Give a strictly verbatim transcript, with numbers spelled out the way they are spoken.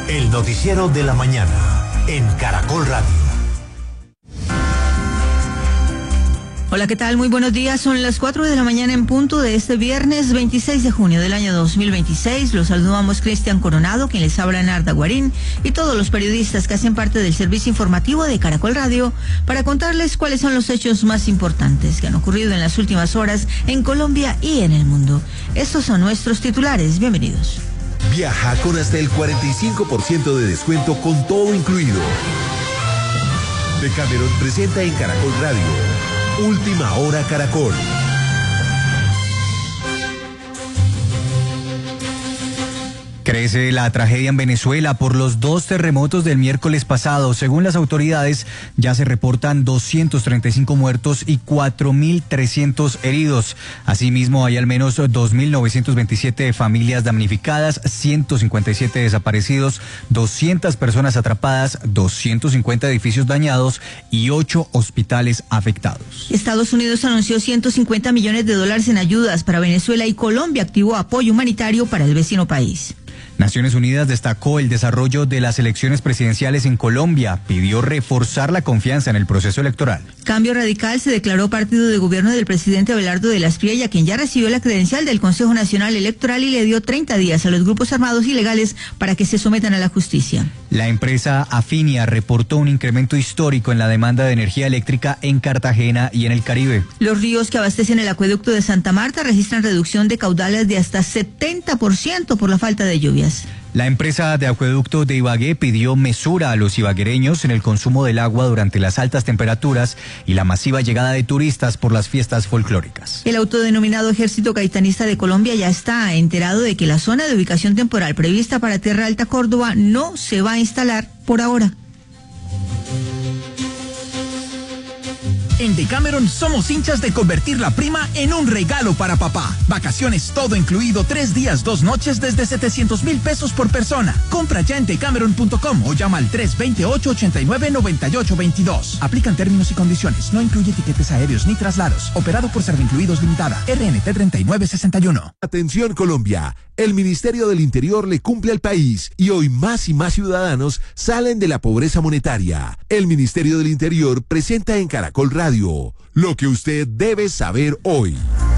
El noticiero de la mañana en Caracol Radio. Hola, ¿qué tal? Muy buenos días. Son las cuatro de la mañana en punto de este viernes veintiséis de junio del año dos mil veintiséis. Los saludamos Cristian Coronado, quien les habla Narda Guarín, y todos los periodistas que hacen parte del servicio informativo de Caracol Radio para contarles cuáles son los hechos más importantes que han ocurrido en las últimas horas en Colombia y en el mundo. Estos son nuestros titulares. Bienvenidos. Viaja con hasta el cuarenta y cinco por ciento de descuento con todo incluido. Decameron presenta en Caracol Radio Última Hora Caracol. Crece la tragedia en Venezuela por los dos terremotos del miércoles pasado. Según las autoridades, ya se reportan doscientos treinta y cinco muertos y cuatro mil trescientos heridos. Asimismo, hay al menos dos mil novecientos veintisiete familias damnificadas, ciento cincuenta y siete desaparecidos, doscientas personas atrapadas, doscientos cincuenta edificios dañados y ocho hospitales afectados. Estados Unidos anunció ciento cincuenta millones de dólares en ayudas para Venezuela y Colombia activó apoyo humanitario para el vecino país. Naciones Unidas destacó el desarrollo de las elecciones presidenciales en Colombia, pidió reforzar la confianza en el proceso electoral. Cambio Radical se declaró partido de gobierno del presidente Abelardo de la Espriella, quien ya recibió la credencial del Consejo Nacional Electoral y le dio treinta días a los grupos armados ilegales para que se sometan a la justicia. La empresa Afinia reportó un incremento histórico en la demanda de energía eléctrica en Cartagena y en el Caribe. Los ríos que abastecen el acueducto de Santa Marta registran reducción de caudales de hasta setenta por ciento por la falta de lluvias. La empresa de acueducto de Ibagué pidió mesura a los ibaguereños en el consumo del agua durante las altas temperaturas y la masiva llegada de turistas por las fiestas folclóricas. El autodenominado Ejército Gaitanista de Colombia ya está enterado de que la zona de ubicación temporal prevista para Tierra Alta Córdoba no se va a instalar por ahora. En Decameron somos hinchas de convertir la prima en un regalo para papá. Vacaciones todo incluido, tres días, dos noches desde setecientos mil pesos por persona. Compra ya en decameron punto com o llama al tres dos ocho, ocho nueve, nueve ocho dos dos. Aplican términos y condiciones. No incluye tiquetes aéreos ni traslados. Operado por Servincluidos Limitada. R N T treinta y nueve sesenta y uno. Atención Colombia. El Ministerio del Interior le cumple al país y hoy más y más ciudadanos salen de la pobreza monetaria. El Ministerio del Interior presenta en Caracol Radio lo que usted debe saber hoy.